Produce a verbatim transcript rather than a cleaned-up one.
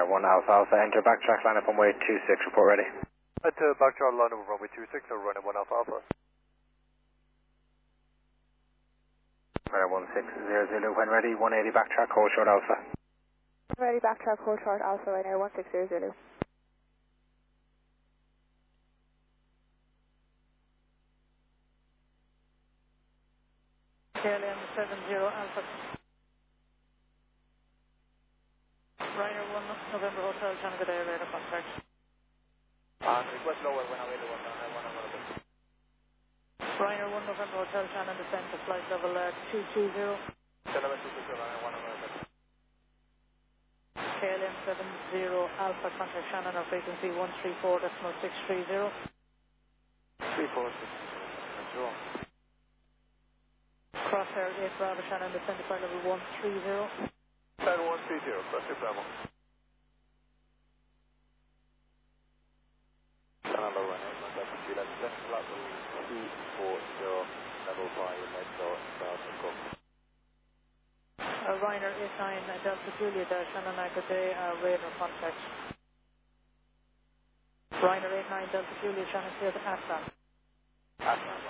one Alpha Alpha, enter backtrack line up on way two six, report ready. Enter backtrack line up runway two six, or running one Alpha Alpha. Runway one six zero Zulu, when ready, one eighty backtrack, hold short Alpha. Ready backtrack, hold short Alpha, right now one six zero Zulu. K L M seven zero Alpha. Ryanair one November Hotel, Canada Day, radar contact. And request lower when available, and one available. Ryanair one November Hotel, Canada descent to flight level uh, two two zero. Level two two zero, and one available. K L M seven zero Alpha, contact Shannon on frequency one three four decimal six three zero. three four six zero. Crosshair eight Bravo, Shannon descent to flight level one three zero. Level one three zero, crosshair Bravo. Shannon low runway, contact Sheila, descent to flight level two four zero, level five, Metro, South and Cook. Uh, Ryanair eight nine Delta Juliet, uh, Shannon Anchor Day, uh, radar contact. Ryanair eight nine Delta Juliet, Shannon clear to Atlan. Atlan.